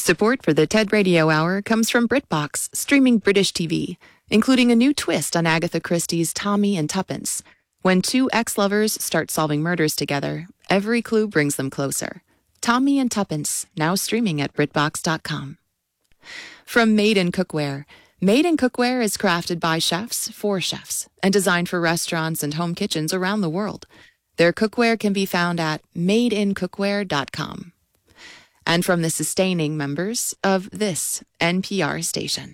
Support for the TED Radio Hour comes from BritBox, streaming British TV, including a new twist on Agatha Christie's Tommy and Tuppence. When two ex-lovers start solving murders together, every clue brings them closer. Tommy and Tuppence, now streaming at BritBox.com. From Made in Cookware. Made in Cookware is crafted by chefs for chefs and designed for restaurants and home kitchens around the world. Their cookware can be found at madeincookware.com. And from the sustaining members of this NPR station.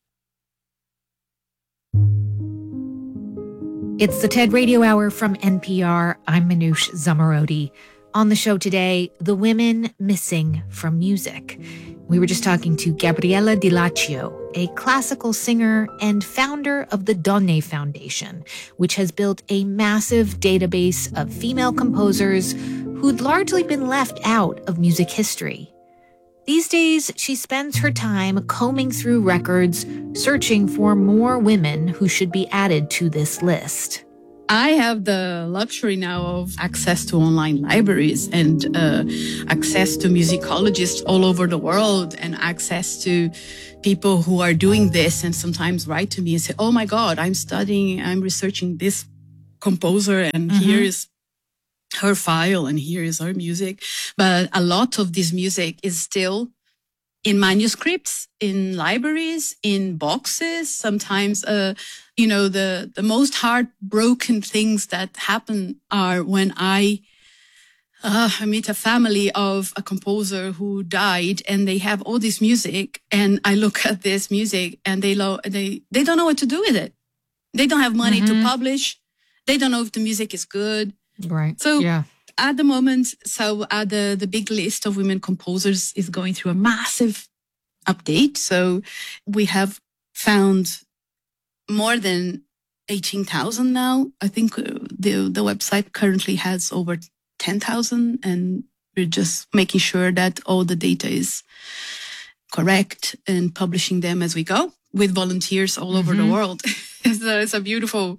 It's the TED Radio Hour from NPR. I'm Manoush Zomorodi. On the show today, the women missing from music. We were just talking to Gabriella Di Laccio, a classical singer and founder of the Donne Foundation, which has built a massive database of female composers who'd largely been left out of music history. These days, she spends her time combing through records, searching for more women who should be added to this list. I have the luxury now of access to online libraries and access to musicologists all over the world and access to people who are doing this and sometimes write to me and say, oh my God, I'm researching this composer and here is her file and here is her music. But a lot of this music is still in manuscripts, in libraries, in boxes. Sometimes, the most heartbroken things that happen are when I meet a family of a composer who died and they have all this music and I look at this music and they don't know what to do with it. They don't have money to publish. They don't know if the music is good. Right. So at the moment, the big list of women composers is going through a massive update. So we have found more than 18,000 now. I think the website currently has over 10,000 and we're just making sure that all the data is correct and publishing them as we go with volunteers all over the world. It's a beautiful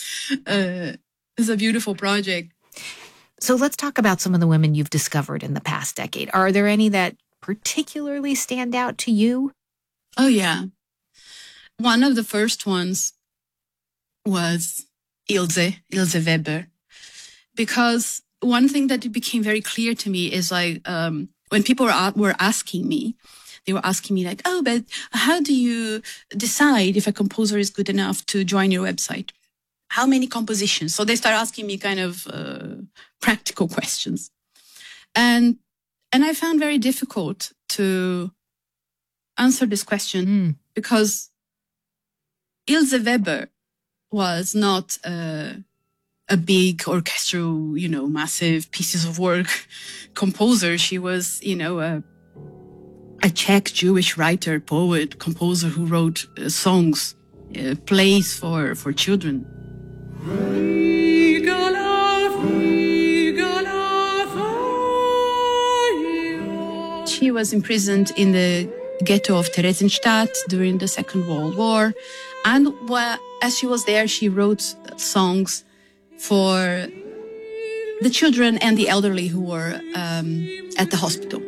project. So let's talk about some of the women you've discovered in the past decade. Are there any that particularly stand out to you? Oh, yeah. One of the first ones was Ilse Weber. Because one thing that became very clear to me is when people were asking me, they were asking me like, oh, but how do you decide if a composer is good enough to join your website? How many compositions? So they start asking me kind of practical questions. And I found very difficult to answer this question because Ilse Weber was not a big orchestral, massive pieces of work composer. She was, a Czech Jewish writer, poet, composer who wrote songs, plays for children. She was imprisoned in the ghetto of Theresienstadt during the Second World War. And as she was there, she wrote songs for the children and the elderly who were at the hospital.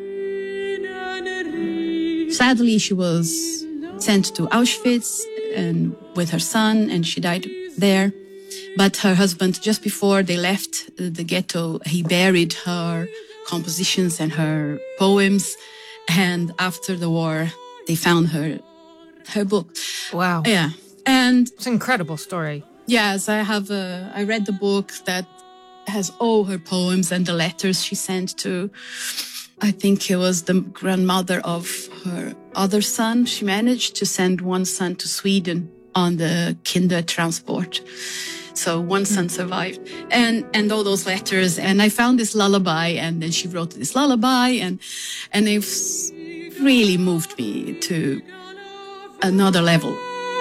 Sadly, she was sent to Auschwitz and with her son, and she died there. But her husband, just before they left the ghetto, he buried her compositions and her poems. And after the war, they found her book. Wow. Yeah. And it's an incredible story. Yes, I read the book that has all her poems and the letters she sent to, I think it was the grandmother of her other son. She managed to send one son to Sweden on the Kindertransport. So one son survived and all those letters. And I found this lullaby and then she wrote this lullaby and it really moved me to another level.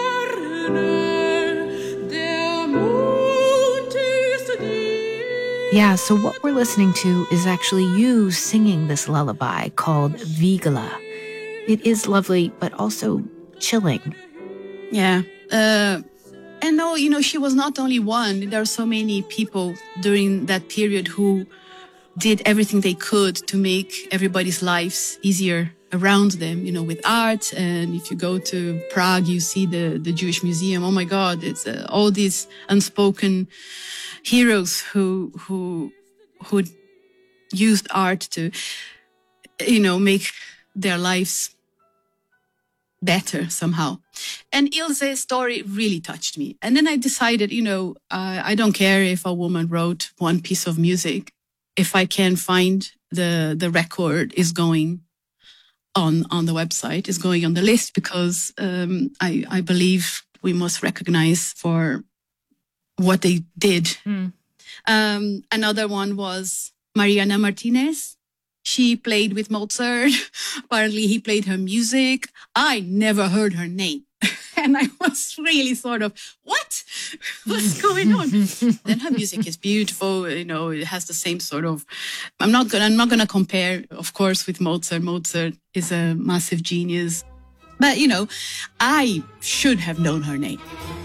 Yeah, so what we're listening to is actually you singing this lullaby called Vigala. It is lovely, but also chilling. Yeah. And no, she was not only one. There are so many people during that period who did everything they could to make everybody's lives easier around them, you know, with art. And if you go to Prague, you see the Jewish Museum. Oh my God, it's all these unspoken heroes who used art to, you know, make their lives better somehow. And Ilse's story really touched me. And then I decided, you know, I don't care if a woman wrote one piece of music. If I can find the record is going on the website, is going on the list, because I believe we must recognize for what they did. Another one was Mariana Martinez. She played with Mozart. Apparently, he played her music. I never heard her name. And I was really sort of, what? What's going on? Then her music is beautiful. You know, it has the same sort of, I'm not gonna compare, of course, with Mozart. Mozart is a massive genius. But, you know, I should have known her name.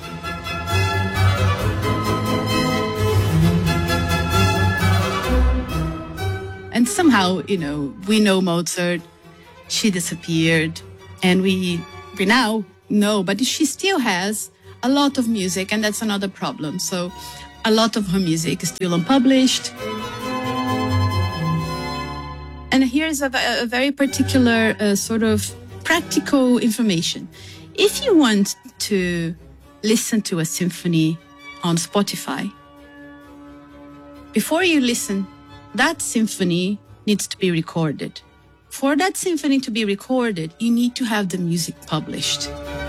And somehow, you know, we know Mozart, she disappeared, and we now know, but she still has a lot of music, and that's another problem. So a lot of her music is still unpublished. And here's a very particular sort of practical information. If you want to listen to a symphony on Spotify, before you listen, that symphony needs to be recorded. For that symphony to be recorded, you need to have the music published.